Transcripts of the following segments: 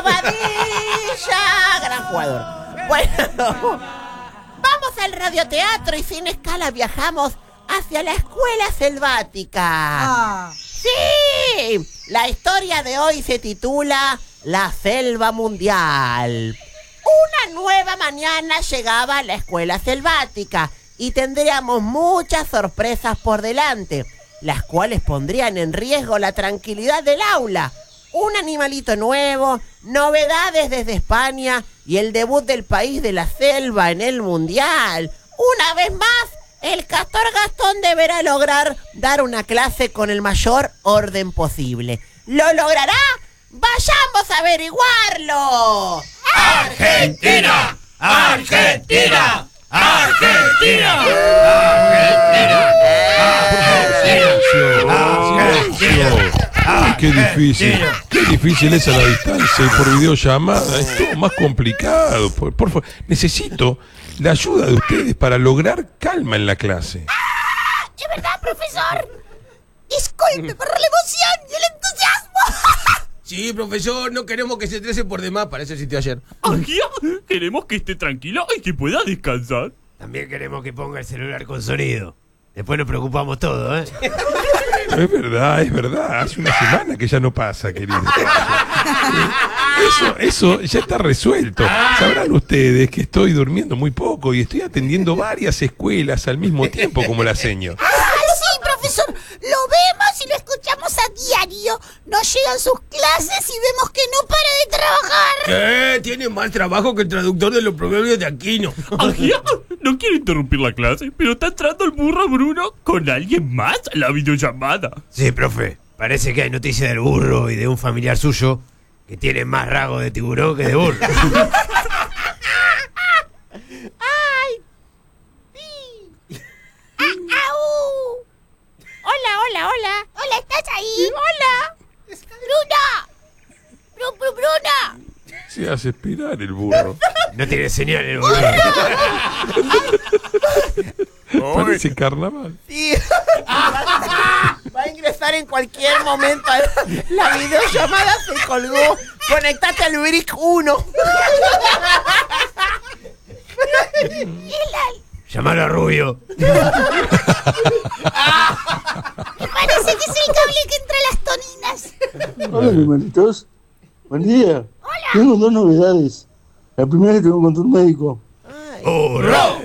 Badilla, gran jugador. Bueno, vamos al radioteatro y sin escala viajamos hacia la escuela selvática. ¡Sí! La historia de hoy se titula La Selva Mundial. Una nueva mañana llegaba a la escuela selvática y tendríamos muchas sorpresas por delante, las cuales pondrían en riesgo la tranquilidad del aula. Un animalito nuevo, novedades desde España y el debut del país de la selva en el mundial. Una vez más, el Castor Gastón deberá lograr dar una clase con el mayor orden posible. ¿Lo logrará? ¡Vayamos a averiguarlo! ¡Argentina! ¡Argentina! ¡Argentina! ¡Argentina! Ay, qué difícil es a la distancia y por videollamada, es todo más complicado. Por favor, necesito la ayuda de ustedes para lograr calma en la clase. ¿Es verdad, profesor? Disculpe por la emoción y el entusiasmo. Sí, profesor, no queremos que se estrese por demás para ese sitio ayer. Queremos que esté tranquilo y que pueda descansar. También queremos que ponga el celular con sonido. Después nos preocupamos todo, ¿eh? Es verdad. Hace una semana que ya no pasa, querido. Eso ya está resuelto. Sabrán ustedes que estoy durmiendo muy poco y estoy atendiendo varias escuelas al mismo tiempo como la seño. Sí, profesor, lo vemos y lo escuchamos a diario. Nos llegan sus clases y vemos que no para de trabajar. ¿Qué? Tiene más trabajo que el traductor de los proverbios de Aquino. No quiero interrumpir la clase, pero está entrando el burro Bruno con alguien más a la videollamada. Sí, profe, parece que hay noticia del burro y de un familiar suyo que tiene más rasgos de tiburón que de burro. ¡Ay! Sí. ¡Au! Hola. Hola, ¿estás ahí? Hola. Bruna. Se hace espirar el burro. No tiene señal el burro. Parece carnaval. Sí. Va a ingresar en cualquier momento. La videollamada se colgó. Conectate al Brick 1. Llamalo a Rubio. Me parece que es el cable que entra a las toninas. Hola, animalitos. Buen día. Hola. Tengo dos novedades. La primera es que tengo control médico. ¡Burro!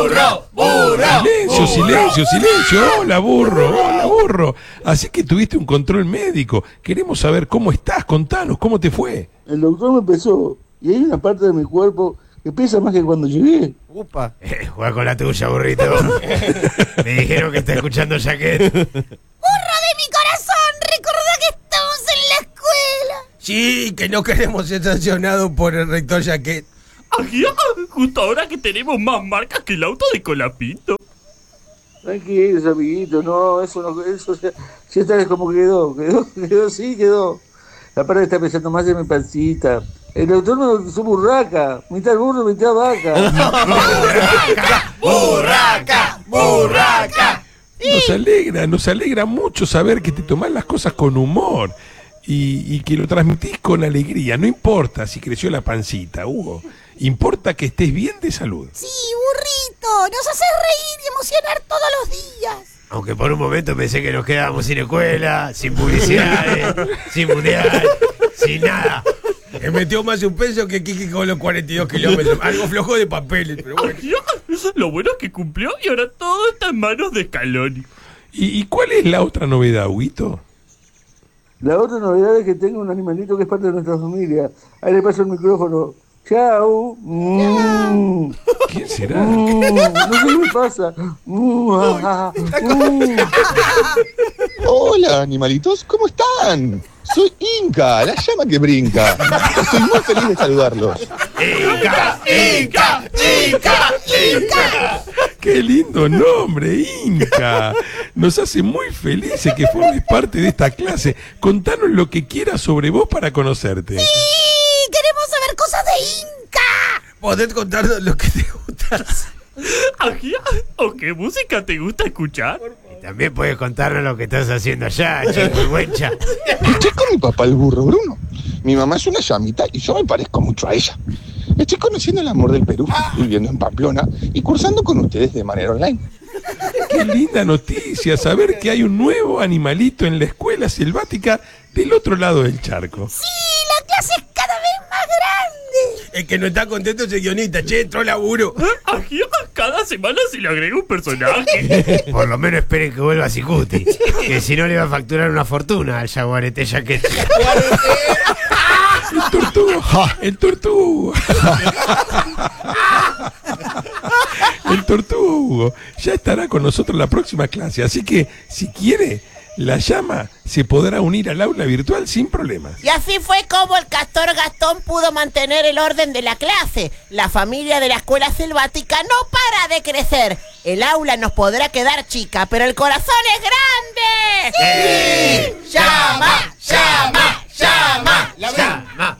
Silencio. Hola, burro. Así que tuviste un control médico. Queremos saber cómo estás. Contanos, ¿cómo te fue? El doctor me pesó y hay una parte de mi cuerpo que pesa más que cuando llegué. Upa. Juega con la tuya, burrito. Me dijeron que está escuchando Jaquet. ¡Burro de mi corazón! ¡Recordá que estamos en la escuela! Sí, que no queremos ser sancionados por el rector Jaquet. Justo ahora que tenemos más marcas que el auto de Colapinto. Tranquilos, amiguitos, no, eso ya está como quedó. La parte que está pesando más es mi pancita. El doctor me bautizó burraca, mitad burro, mitad vaca. ¡Burraca! Nos alegra mucho saber que te tomás las cosas con humor y que lo transmitís con alegría. No importa si creció la pancita, Hugo. Importa que estés bien de salud. Sí, burrito, nos haces reír y emocionar todos los días. Aunque por un momento pensé que nos quedábamos sin escuela, sin publicidades, sin mundial, sin nada. Me metió más suspenso que Kiki con los 42 kilómetros. Algo flojo de papeles, pero bueno. Lo bueno es que cumplió y ahora todo está en manos de Scaloni. ¿Y cuál es la otra novedad, Huguito? La otra novedad es que tengo un animalito que es parte de nuestra familia. Ahí le paso el micrófono. ¡Chao! ¿Quién será? No sé qué me pasa. Hola, animalitos, ¿cómo están? Soy Inca, la llama que brinca. Estoy muy feliz de saludarlos. ¡Inca! ¡Qué lindo nombre, Inca! Nos hace muy felices que formes parte de esta clase. Contanos lo que quieras sobre vos para conocerte. ¡Sí! ¡Queremos saber cosas de Inca! ¿Podés contarnos lo que te gusta hacer? ¿O qué música te gusta escuchar? Y también puedes contarnos lo que estás haciendo allá, chico, buencha. Escuché con mi papá el burro Bruno. Mi mamá es una llamita y yo me parezco mucho a ella. Estoy conociendo el amor del Perú, viviendo en Pamplona y cursando con ustedes de manera online. Qué linda noticia saber que hay un nuevo animalito en la escuela selvática del otro lado del charco. ¡Sí! ¡La clase es cada vez más grande! El que no está contento es el guionista. Che, entró laburo. Aquí cada semana se le agrega un personaje. Por lo menos esperen que vuelva Cicuti. Que si no le va a facturar una fortuna al Jaguarete Jaquete. El tortugo. El tortugo. El tortugo Hugo ya estará con nosotros en la próxima clase. Así que, si quiere, la llama se podrá unir al aula virtual sin problemas. Y así fue como el castor Gastón pudo mantener el orden de la clase. La familia de la escuela selvática no para de crecer. El aula nos podrá quedar chica, pero el corazón es grande. ¡Sí! ¡Llama! ¡Llama! ¡Llama! ¡Llama!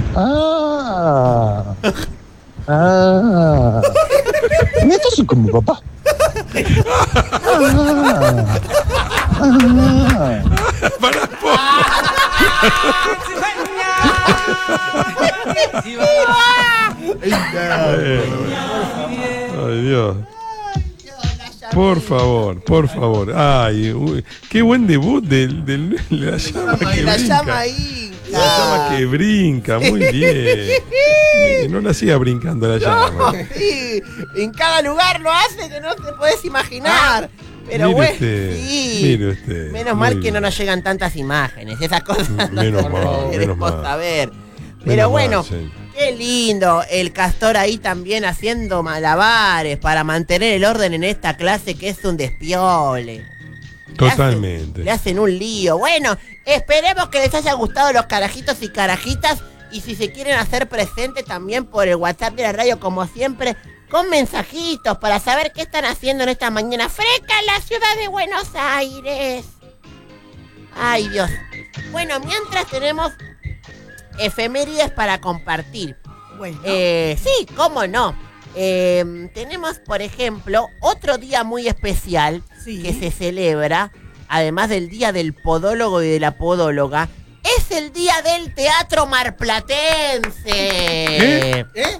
Neto soy como mi papá. Ay, Dios. Por favor, por favor. Ay, uy, qué buen debut de la llama que La brinca. llama ahí. La llama que brinca, muy bien. No la siga brincando la llama. Sí, en cada lugar lo hace que no te puedes imaginar. Pero Mire bueno, usted, sí. mire usted. Menos mal Muy que no bien. nos llegan tantas imágenes. Esas cosas Menos no mal, queremos menos mal. saber. Menos Pero mal, bueno, sí. qué lindo el castor ahí también haciendo malabares para mantener el orden en esta clase que es un despiole. Totalmente. Le hacen un lío. Bueno, esperemos que les haya gustado los carajitos y carajitas. Y si se quieren hacer presentes también por el WhatsApp de la radio, como siempre, con mensajitos para saber qué están haciendo en esta mañana fresca en la ciudad de Buenos Aires. Ay, Dios. Bueno, mientras tenemos efemérides para compartir. Bueno. Sí, cómo no. Tenemos, por ejemplo, otro día muy especial Sí. que se celebra, además del Día del Podólogo y de la Podóloga, es el Día del Teatro Marplatense.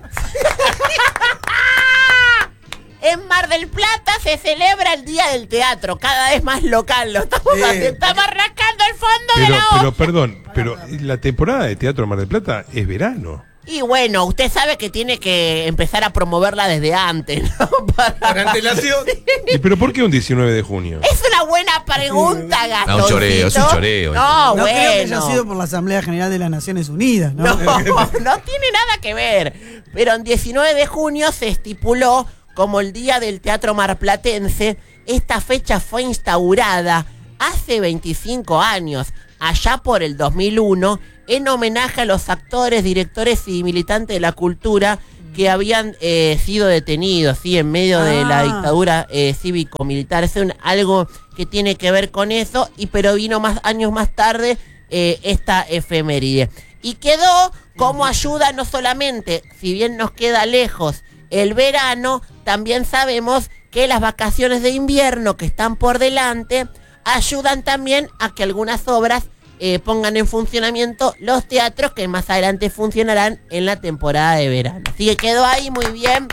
En Mar del Plata se celebra el Día del Teatro, cada vez más local, lo estamos haciendo, estamos rascando el fondo de la olla. Pero perdón, pero la temporada de Teatro Mar del Plata es verano. Y bueno, usted sabe que tiene que empezar a promoverla desde antes, ¿no? Por antelación. ¿Y pero por qué un 19 de junio? Es una buena pregunta, Gastón. un choreo, es un choreo. No, No bueno. creo que haya sido por la Asamblea General de las Naciones Unidas, ¿no? No, no tiene nada que ver. Pero en 19 de junio se estipuló como el Día del Teatro Marplatense. Esta fecha fue instaurada hace 25 años, allá por el 2001, en homenaje a los actores, directores y militantes de la cultura que habían sido detenidos, ¿sí? En medio de la dictadura cívico-militar. Es algo que tiene que ver con eso, pero vino años más tarde esta efeméride. Y quedó como ayuda no solamente, si bien nos queda lejos el verano, también sabemos que las vacaciones de invierno que están por delante ayudan también a que algunas obras pongan en funcionamiento los teatros que más adelante funcionarán en la temporada de verano. Así que quedó ahí muy bien.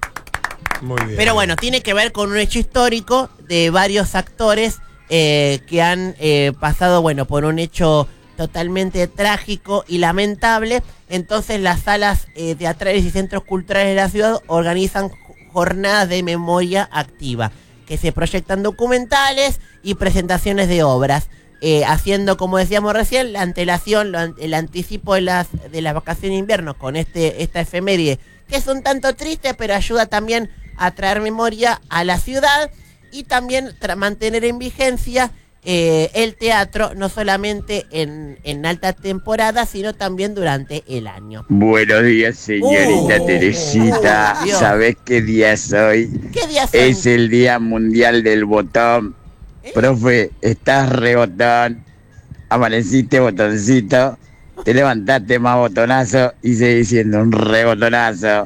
Muy bien. Pero bueno, tiene que ver con un hecho histórico de varios actores que han pasado, bueno, por un hecho totalmente trágico y lamentable. Entonces las salas teatrales y centros culturales de la ciudad organizan jornadas de memoria activa, que se proyectan documentales y presentaciones de obras, haciendo, como decíamos recién, la antelación, el anticipo de las vacaciones de invierno con esta efeméride, que es un tanto triste, pero ayuda también a traer memoria a la ciudad y también mantener en vigencia el teatro, no solamente en alta temporada, sino también durante el año. Buenos días, señorita Teresita. Dios. ¿Sabés qué día es hoy? ¿Qué día son? Es el Día Mundial del Botón. Profe, estás re botón. Amaneciste botoncito. Te levantaste más botonazo y seguís siendo un re botonazo.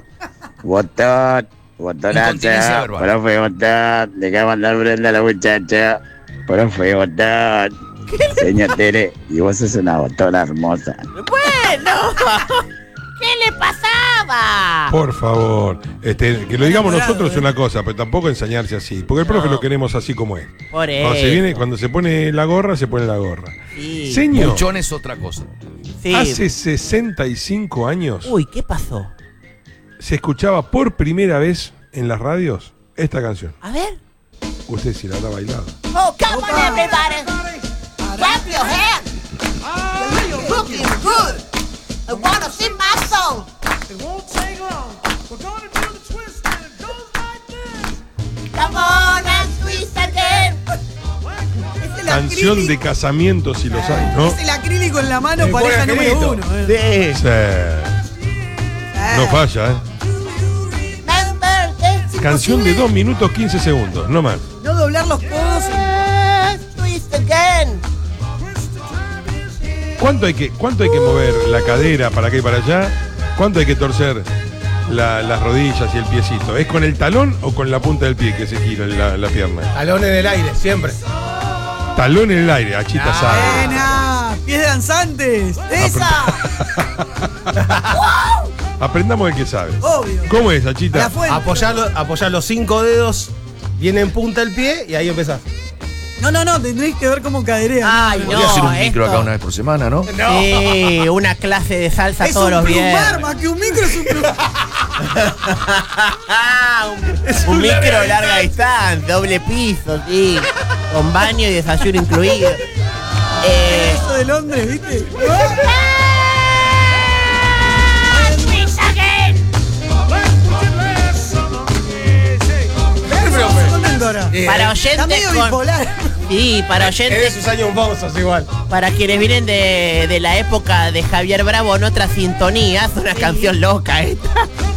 Botón, botonazo. Incontinencia verbal. Profe, botón. Dejá mandar prenda a la muchacha. Profe, botón. Señor Tere, y vos sos una botona hermosa. Bueno, No. ¿Qué le pasaba? Por favor, que lo digamos nosotros es una cosa, pero tampoco ensañarse así. Porque el profe lo queremos así como es. Por eso. Cuando se pone la gorra, se pone la gorra. Sí. Señor, Buchón es otra cosa. Sí. hace 65 años Uy, ¿qué pasó? se escuchaba por primera vez en las radios esta canción. A ver. Usted sí la habrá bailado. Oh, come on, everybody. Clap your hands. You're looking good. I wanna sing my song. It won't take long. We're gonna do the twist and it goes like this. Come on and twist again. Es el Canción acrílico, de casamiento si los hay, ¿no? es el acrílico en la mano, El pareja Jorge número Angelito. 1. Sí. Sí. No falla, ¿eh? Remember this. Canción de 2 minutos 15 segundos, no más. No doblar los codos. Twist again. ¿Cuánto hay que mover la cadera para acá y para allá? ¿Cuánto hay que torcer las rodillas y el piecito? ¿Es con el talón o con la punta del pie que se gira la pierna? Talón en el aire, siempre. Talón en el aire, Achita sabe. Buena, pies danzantes. Esa. Aprendamos el que sabe. Obvio. ¿Cómo es, A Achita? la fuente. Apoyar los 5 dedos bien en punta del pie y ahí empezás. No, tendréis que ver cómo caderea. Ay, no. Podría hacer un micro esto- acá una vez por semana, ¿no? Sí, una clase de salsa Es todos un los viernes. plumar, más que un micro es un plumar. un micro larga distancia, doble piso, sí. Con baño y desayuno incluido. Eso de Londres, ¿viste? Twist again. ¿Dónde Endora? Para Está oyentes medio con... bipolar. Sí, para Es de oyentes, sus años mozos igual. para quienes vienen de la época de Javier Bravo en otra sintonía, es una canción loca esta.